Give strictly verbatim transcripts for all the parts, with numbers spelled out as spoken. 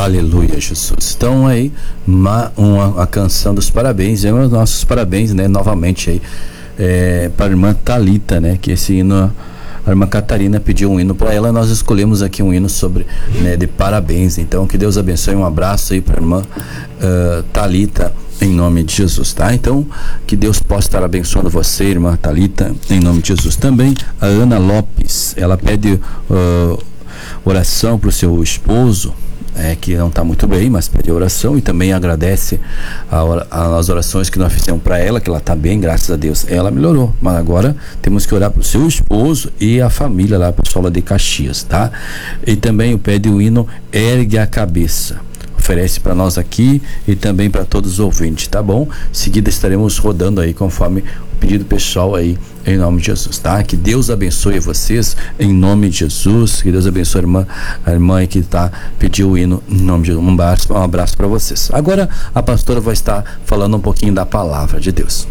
Aleluia, Jesus. Então aí, uma, uma, a canção dos parabéns, é os nossos parabéns, né, novamente aí, é, para a irmã Thalita, né, que esse hino, a irmã Catarina pediu um hino para ela, nós escolhemos aqui um hino sobre, né, de parabéns. Então que Deus abençoe, um abraço aí para a irmã uh, Thalita, em nome de Jesus, tá? Então que Deus possa estar abençoando você, irmã Thalita, em nome de Jesus. Também a Ana Lopes, ela pede uh, oração para o seu esposo, É, que não está muito bem, mas pede oração, e também agradece a, a, as orações que nós fizemos para ela, que ela está bem, graças a Deus. Ela melhorou, mas agora temos que orar para o seu esposo e a família lá, pessoal lá de Caxias, tá? E também pede o hino Ergue a Cabeça. Oferece para nós aqui e também para todos os ouvintes, tá bom? Em seguida estaremos rodando aí conforme o pedido pessoal aí, em nome de Jesus, tá? Que Deus abençoe vocês em nome de Jesus. Que Deus abençoe a irmã, a irmã que tá pediu o hino em nome de Jesus. Um abraço, um abraço para vocês. Agora a pastora vai estar falando um pouquinho da palavra de Deus.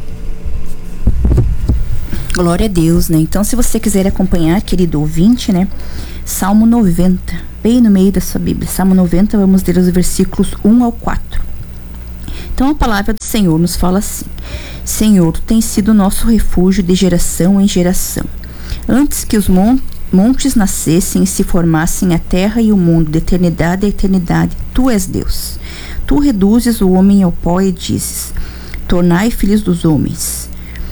Glória a Deus, né? Então, se você quiser acompanhar, querido ouvinte, né? Salmo noventa, bem no meio da sua Bíblia. Salmo noventa, vamos ler os versículos um ao quatro. Então, a palavra do Senhor nos fala assim: Senhor, tu tens sido nosso refúgio de geração em geração. Antes que os mon- montes nascessem e se formassem a terra e o mundo, de eternidade a eternidade, tu és Deus. Tu reduzes o homem ao pó e dizes: tornai filhos dos homens.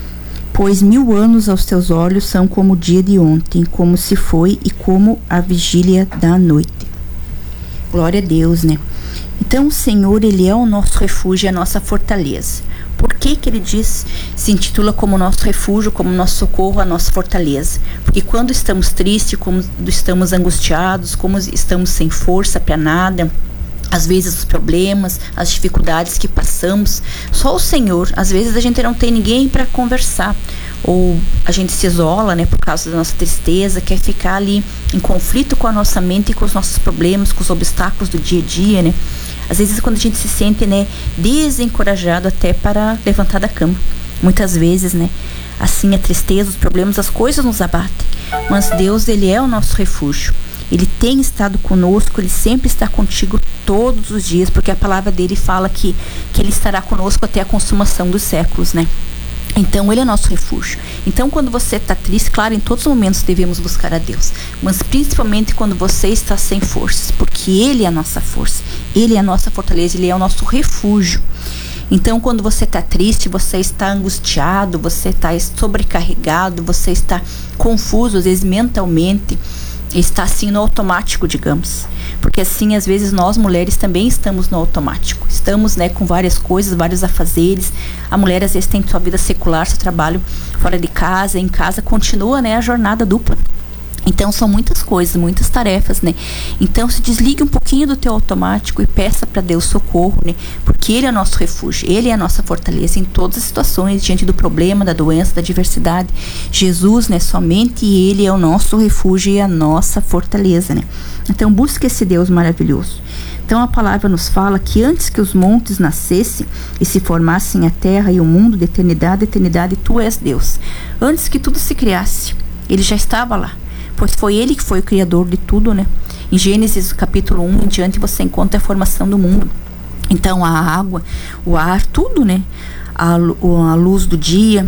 Pois mil anos aos teus olhos são como o dia de ontem, como se foi e como a vigília da noite. Glória a Deus, né? Então o Senhor, Ele é o nosso refúgio e a nossa fortaleza. Por que que Ele diz, se intitula como nosso refúgio, como nosso socorro, a nossa fortaleza? Porque quando estamos tristes, quando estamos angustiados, como estamos sem força para nada, às vezes os problemas, as dificuldades que passamos, só o Senhor. Às vezes a gente não tem ninguém para conversar, ou a gente se isola, né, por causa da nossa tristeza, quer ficar ali em conflito com a nossa mente e com os nossos problemas, com os obstáculos do dia a dia, né? Às vezes quando a gente se sente, né, desencorajado até para levantar da cama. Muitas vezes, né, assim a tristeza, os problemas, as coisas nos abatem. Mas Deus, Ele é o nosso refúgio. Ele tem estado conosco, Ele sempre está contigo todos os dias, porque a palavra dele fala que, que Ele estará conosco até a consumação dos séculos, né? Então Ele é nosso refúgio. Então quando você está triste, claro, em todos os momentos devemos buscar a Deus, mas principalmente quando você está sem forças, porque Ele é a nossa força, Ele é a nossa fortaleza, Ele é o nosso refúgio. Então quando você está triste, você está angustiado, você está sobrecarregado, você está confuso, às vezes mentalmente, está assim no automático, digamos, porque assim às vezes nós mulheres também estamos no automático, estamos, né, com várias coisas, vários afazeres. A mulher às vezes tem sua vida secular, seu trabalho fora de casa, em casa continua, né, a jornada dupla. Então são muitas coisas, muitas tarefas, né? Então se desligue um pouquinho do teu automático e peça para Deus socorro, né? Porque Ele é o nosso refúgio, Ele é a nossa fortaleza em todas as situações, diante do problema, da doença, da adversidade. Jesus, né? Somente Ele é o nosso refúgio e a nossa fortaleza, né? Então busque esse Deus maravilhoso. Então a palavra nos fala que antes que os montes nascessem e se formassem a terra e o mundo, de eternidade a eternidade, Tu és Deus. Antes que tudo se criasse, Ele já estava lá, pois foi Ele que foi o criador de tudo, né? Em Gênesis capítulo um em diante você encontra a formação do mundo. Então a água, o ar, tudo, né? A, a luz do dia,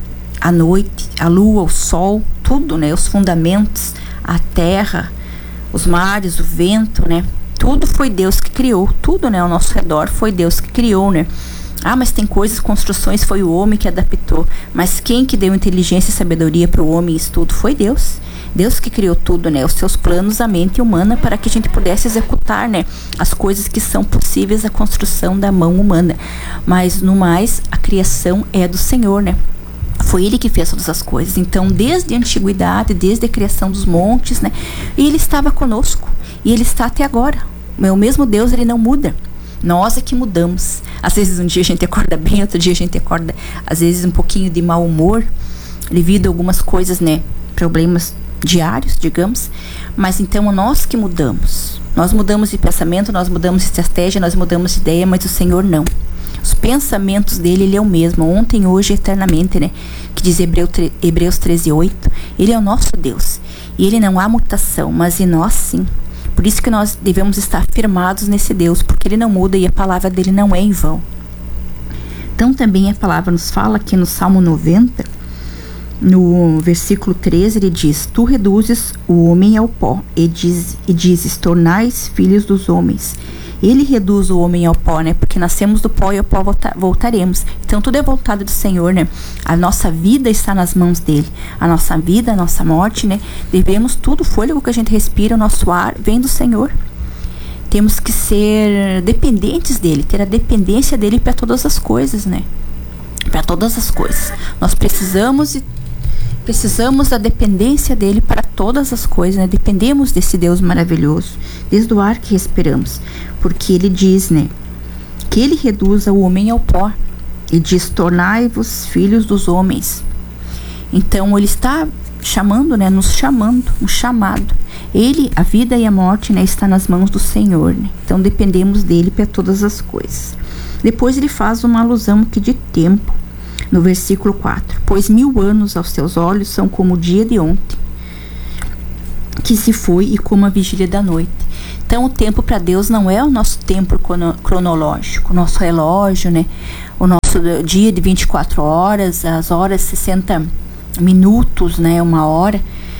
a noite, a lua, o sol, tudo, né? Os fundamentos, a terra, os mares, o vento, né? Tudo foi Deus que criou, tudo, né? Ao nosso redor foi Deus que criou, né? Ah, mas tem coisas, construções, foi o homem que adaptou. Mas quem que deu inteligência e sabedoria para o homem, isso tudo foi Deus. Deus que criou tudo, né? Os seus planos, a mente humana, para que a gente pudesse executar, né? As coisas que são possíveis, a construção da mão humana. Mas, no mais, a criação é do Senhor, né? Foi Ele que fez todas as coisas. Então, desde a antiguidade, desde a criação dos montes, né? E Ele estava conosco. E Ele está até agora. O mesmo Deus, Ele não muda. Nós é que mudamos. Às vezes um dia a gente acorda bem, outro dia a gente acorda, às vezes, um pouquinho de mau humor, devido a algumas coisas, né? Problemas diários, digamos. Mas então nós que mudamos. Nós mudamos de pensamento, nós mudamos de estratégia, nós mudamos de ideia, mas o Senhor não. Os pensamentos dele, Ele é o mesmo, ontem, hoje e eternamente, né? Que diz Hebreus treze, oito. Ele é o nosso Deus. E Ele não há mutação, mas em nós sim. Por isso que nós devemos estar firmados nesse Deus, porque Ele não muda e a palavra dele não é em vão. Então também a palavra nos fala aqui no Salmo noventa, no versículo treze, ele diz: Tu reduzes o homem ao pó e, diz, e dizes, tornais filhos dos homens. Ele reduz o homem ao pó, né? Porque nascemos do pó e ao pó volta, voltaremos. Então tudo é voltado do Senhor, né? A nossa vida está nas mãos dele. A nossa vida, a nossa morte, né? Devemos tudo, o fôlego que a gente respira, o nosso ar, vem do Senhor. Temos que ser dependentes dele, ter a dependência dele para todas as coisas, né? Para todas as coisas. Nós precisamos e Precisamos da dependência dele para todas as coisas, né? Dependemos desse Deus maravilhoso, desde o ar que respiramos. Porque ele diz, né? Que ele reduza o homem ao pó. E diz, tornai-vos filhos dos homens. Então, ele está chamando, né? Nos chamando, um chamado. Ele, a vida e a morte, né? Está nas mãos do Senhor, né? Então, dependemos dele para todas as coisas. Depois, ele faz uma alusão aqui de tempo. No versículo quatro, pois mil anos aos teus olhos são como o dia de ontem, que se foi, e como a vigília da noite. Então o tempo para Deus não é o nosso tempo cronológico, o nosso relógio, né? O nosso dia de vinte e quatro horas, as horas sessenta minutos, né? Uma hora,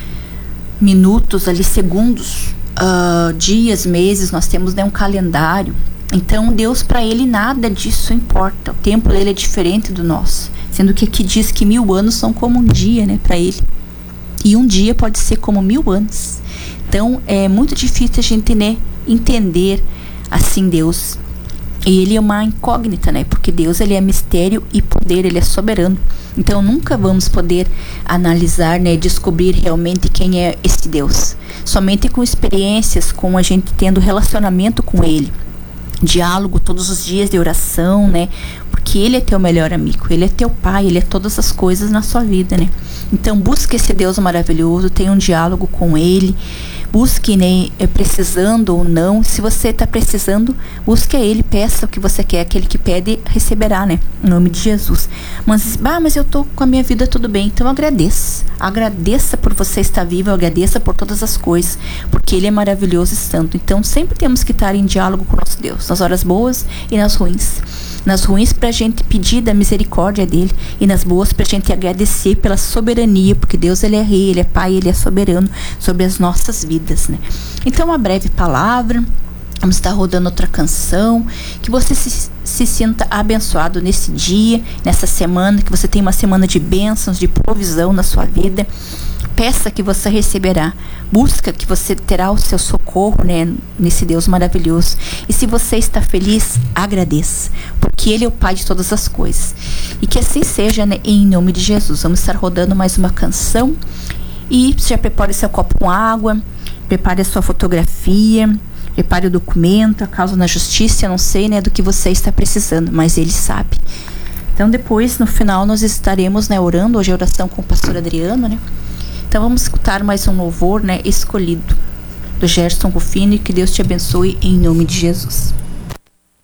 minutos ali, segundos, uh, dias, meses, nós temos, né, um calendário. Então Deus, para ele, nada disso importa. O tempo dele é diferente do nosso, sendo que aqui diz que mil anos são como um dia, né, para ele. E um dia pode ser como mil anos. Então é muito difícil a gente, né, entender assim Deus. E ele é uma incógnita, né, porque Deus, ele é mistério e poder, ele é soberano. Então nunca vamos poder analisar, né, descobrir realmente quem é esse Deus. Somente com experiências, com a gente tendo relacionamento com ele. Diálogo todos os dias de oração, né? Porque ele é teu melhor amigo, ele é teu pai, ele é todas as coisas na sua vida, né? Então busque esse Deus maravilhoso, tenha um diálogo com ele, busque, né, precisando ou não. Se você está precisando, busque a ele, peça o que você quer, aquele que pede receberá, né? Em nome de Jesus. Mas, bah, mas eu tô com a minha vida tudo bem, então agradeça, agradeça por você estar vivo, agradeça por todas as coisas, porque ele é maravilhoso e santo. Então sempre temos que estar em diálogo com o nosso Deus, nas horas boas e nas ruins. Nas ruins pra gente pedir da misericórdia dele, e nas boas pra gente agradecer pela soberania, porque Deus, ele é rei, ele é pai, ele é soberano sobre as nossas vidas, né? Então uma breve palavra, vamos estar rodando outra canção, que você se, se sinta abençoado nesse dia, nessa semana, que você tenha uma semana de bênçãos, de provisão na sua vida. Peça que você receberá, busca que você terá o seu socorro, né, nesse Deus maravilhoso. E se você está feliz, agradeça, porque ele é o Pai de todas as coisas. E que assim seja, né, em nome de Jesus. Vamos estar rodando mais uma canção. E já prepare seu copo com água, prepare a sua fotografia, prepare o documento, a causa na justiça. Eu não sei, né, do que você está precisando, mas ele sabe. Então depois, no final, nós estaremos, né, orando. Hoje é oração com o pastor Adriano, né? Então vamos escutar mais um louvor, né, escolhido, do Gerson Rufino, e que Deus te abençoe em nome de Jesus.